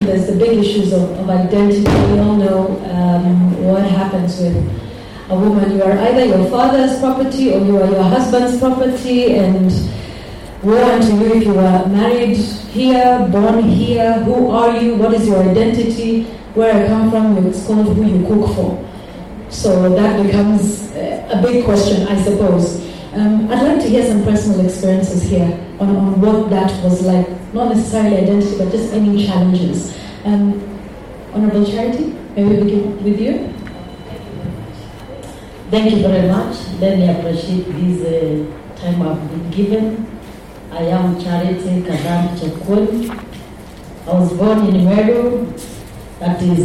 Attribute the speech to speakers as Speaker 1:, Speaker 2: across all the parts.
Speaker 1: there's the big issues of identity. We all know what happens with a woman. You are either your father's property or you are your husband's property, and woe unto you if you are married here, born here. Who are you? What is your identity? Where I come from, it's called who you cook for. So that becomes a big question, I suppose. I'd like to hear some personal experiences here on what that was like. Not necessarily identity, but just any challenges. Honorable Charity, may we begin with you?
Speaker 2: Thank you very much. Let me appreciate this time I've been given. I am Charity Kadam Chekul. I was born in Meru, that is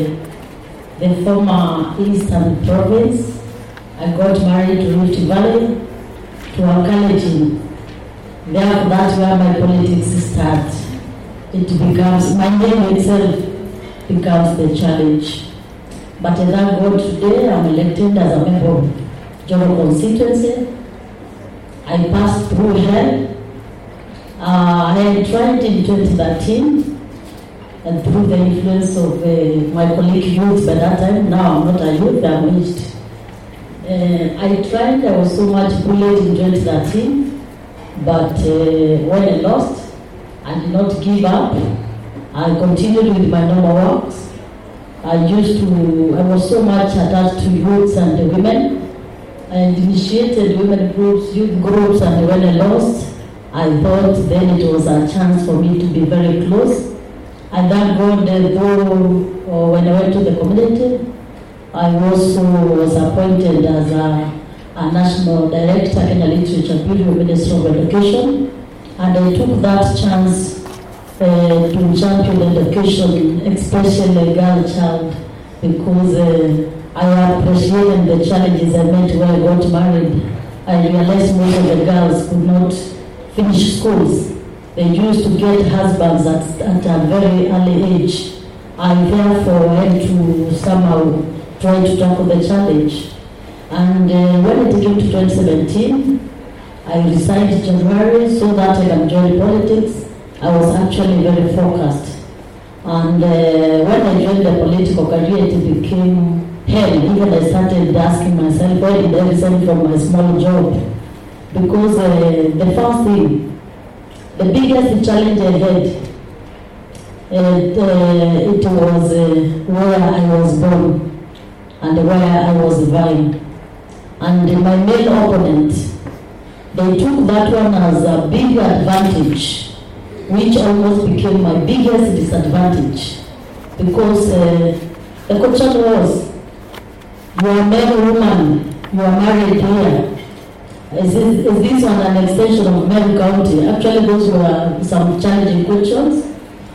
Speaker 2: the former Eastern Province. I got married to Rift Valley, to Akalejin. Therefore, that's where my politics start. It becomes, my name itself becomes the challenge. But I thank God today I'm elected as a member of Joro constituency. I passed through hell. I had tried in 2013, and through the influence of my colleague youth by that time. Now I'm not a youth, I'm aged. I tried, I was so much bullied in 2013, but when I lost, I did not give up. I continued with my normal works. I was so much attached to youths and women. I initiated women groups, youth groups, and when I lost, I thought then it was a chance for me to be very close. And thank God, though when I went to the community, I also was appointed as a national director in the Literature Bureau, Ministry of Education, and I took that chance to champion education, especially girl child, because I appreciated the challenges I met when I got married. I realized most of the girls could not finish schools. They used to get husbands at a very early age. I therefore had to somehow try to tackle the challenge. And when it came to 2017, I resigned in January so that I can join politics. I was actually very focused. And when I joined the political career, it became hell. Even I started asking myself, why did I resign from my small job? Because the first thing, the biggest challenge I had, it was where I was born and where I was vying. And my male opponent, they took that one as a big advantage, which almost became my biggest disadvantage. Because the question was, you are a male woman, you are married here. Is this one an extension of Meru County? Actually, those were some challenging questions.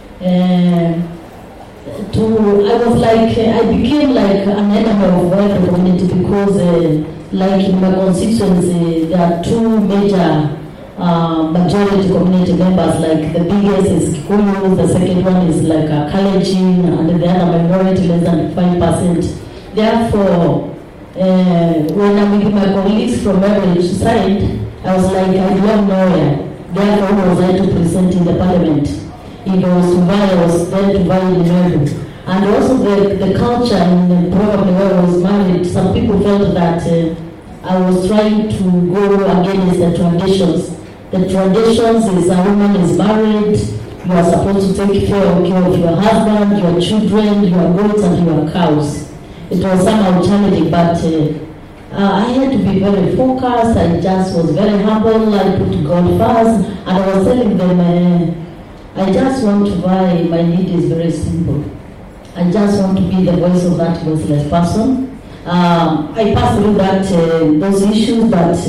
Speaker 2: I became like an enemy of every community because, like in my constituency, there are two major majority community members. Like the biggest is Kikuyu, the second one is like Kalenjin, and the other minority less than 5%. Therefore, when I'm with my colleagues from every side, I was like, I belong nowhere. Therefore, who was I to present in the parliament? It was to vie, I was there to vie in Meru. And also the culture, and probably where I was married, some people felt that I was trying to go against the traditions. The traditions is a woman is married, you are supposed to take care of your husband, your children, your goats, and your cows. It was somehow challenging, but I had to be very focused. I just was very humble. I put God first, and I was telling them, I just want to buy. My need is very simple. I just want to be the voice of that voiceless person. I passed through those issues, but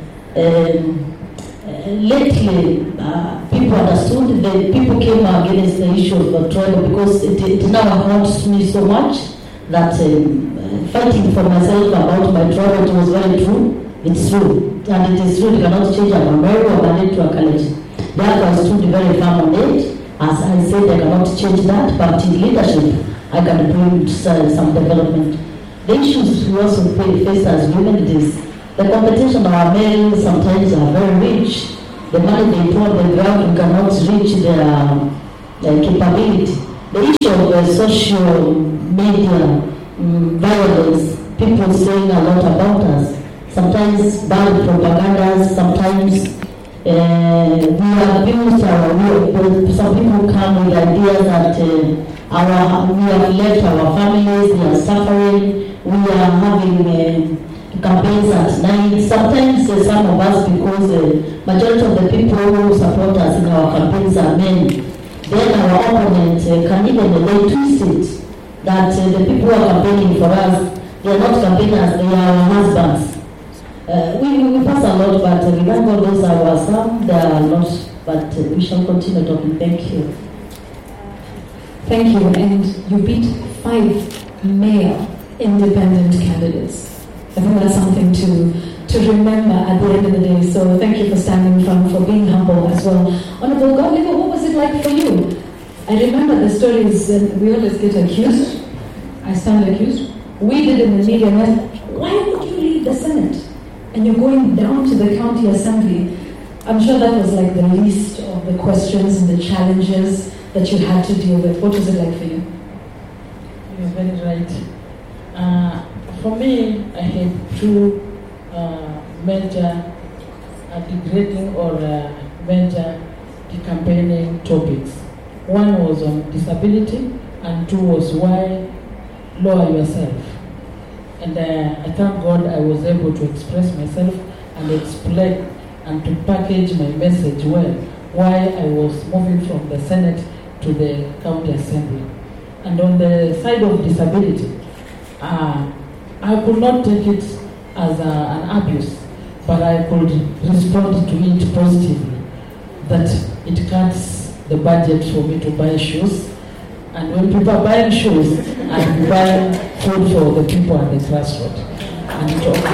Speaker 2: lately people understood. The people came against the issue of tribal because it now haunts me so much that fighting for myself about my tribe, it was very true. It's true. And it is true, you cannot change a Meru or married to a college. Therefore, I stood very firm on it. As I said, I cannot change that, but in leadership, I can bring some development. The issues we also face as women is the competition of our men sometimes are very rich. The money they put on the ground, you cannot reach their capability. The of social media violence, people saying a lot about us. Sometimes bad propaganda, sometimes we abuse some people come with ideas that we have left our families, they are suffering, we are having campaigns at night. Sometimes some of us, because majority of the people who support us in our campaigns are men, then our opponent can even they twist it that the people who are campaigning for us, they are not campaigners, they are our husbands. We pass a lot, but we thank God those are our some, they are not, but we shall continue talking. Thank you.
Speaker 1: Thank you. And you beat 5 male independent candidates. I think that's something to remember at the end of the day. So thank you for standing firm, for being humble as well. Honorable Godliver, what was it like for you? I remember the stories, we always get accused. I stand accused. We did in the media, why would you leave the Senate? And you're going down to the county assembly. I'm sure that was like the least of the questions and the challenges that you had to deal with. What was it like for you?
Speaker 3: You're very right. For me, I had 2 major degrading or major campaigning topics. One was on disability, and 2 was why lower yourself. And I thank God I was able to express myself and explain and to package my message well, why I was moving from the Senate to the County Assembly. And on the side of disability, I could not take it as an abuse, but I could respond to it positively, that it cuts the budget for me to buy shoes. And when people are buying shoes, I'm buying food for the people at the grassroots. And it all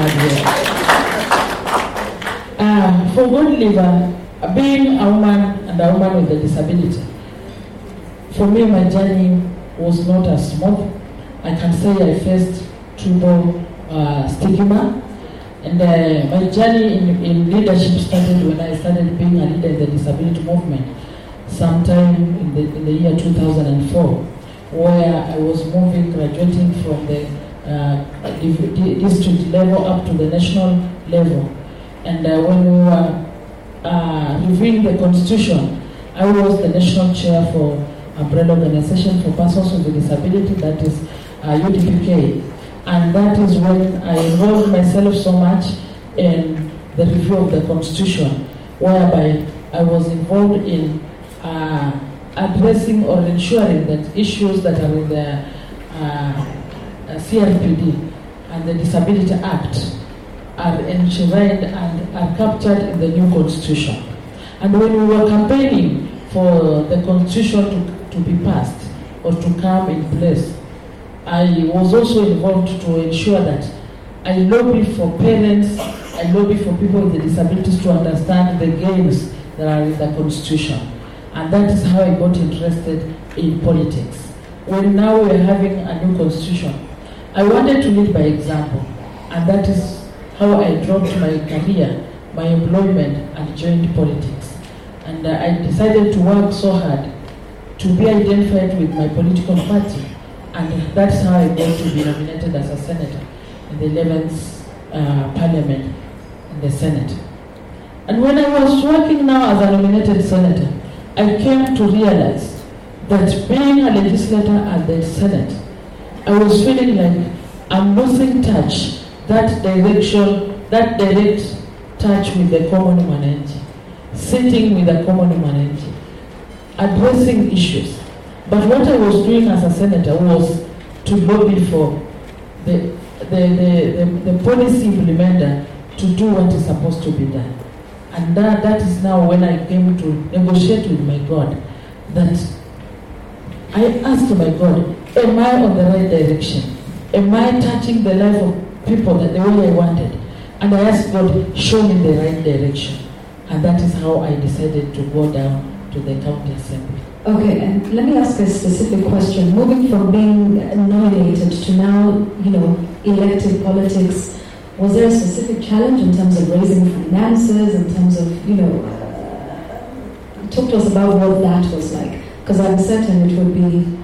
Speaker 3: hard work. For Godliver, being a woman and a woman with a disability, for me my journey was not as smooth. I can say I faced triple stigma. And my journey in leadership started when I started being a leader in the disability movement, sometime in the year 2004, where I was graduating from the district level up to the national level. And when we were reviewing the constitution, I was the national chair for Umbrella Organization for Persons with Disability, that is UDPK. And that is when I involved myself so much in the review of the constitution, whereby I was involved in addressing or ensuring that issues that are in the CRPD and the Disability Act are enshrined and are captured in the new constitution. And when we were campaigning for the constitution to be passed or to come in place, I was also involved to ensure that I lobby for parents, I lobby for people with disabilities to understand the gains that are in the constitution. And that is how I got interested in politics. When now we are having a new constitution, I wanted to lead by example. And that is how I dropped my career, my employment, and joined politics. And I decided to work so hard to be identified with my political party. And that's how I got to be nominated as a senator in the 11th Parliament in the Senate. And when I was working now as a nominated senator, I came to realize that being a legislator at the Senate, I was feeling like I'm losing touch, that direction, that direct touch with the common humanity, sitting with the common humanity, addressing issues. But what I was doing as a senator was to lobby for the policy implementer to do what is supposed to be done. And that is now when I came to negotiate with my God, that I asked my God, am I on the right direction? Am I touching the life of people the way I wanted? And I asked God, show me the right direction. And that is how I decided to go down to the county assembly.
Speaker 1: Okay, and let me ask a specific question. Moving from being nominated to now, elected politics, was there a specific challenge in terms of raising finances, in terms of, talk to us about what that was like? Because I'm certain it would be